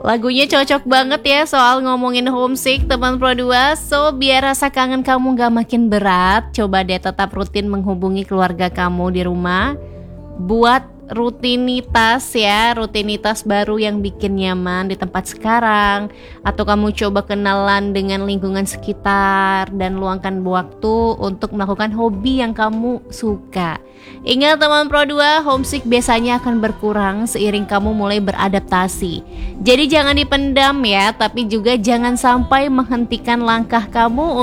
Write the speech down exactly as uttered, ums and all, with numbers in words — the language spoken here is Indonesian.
Lagunya cocok banget ya soal ngomongin homesick teman Pro dua. So biar rasa kangen kamu gak makin berat, coba deh tetap rutin menghubungi keluarga kamu di rumah. Buat rutinitas ya, rutinitas baru yang bikin nyaman di tempat sekarang. Atau kamu coba kenalan dengan lingkungan sekitar dan luangkan waktu untuk melakukan hobi yang kamu suka. Ingat teman Pro dua, homesick biasanya akan berkurang seiring kamu mulai beradaptasi. Jadi jangan dipendam ya, tapi juga jangan sampai menghentikan langkah kamu